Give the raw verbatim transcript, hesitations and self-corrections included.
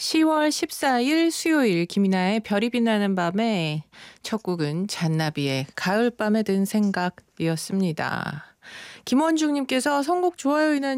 시월 십사일 수요일 김이나의 별이 빛나는 밤에 첫 곡은 잔나비의 가을밤에 든 생각이었습니다. 김원중님께서 선곡 좋아요, 이나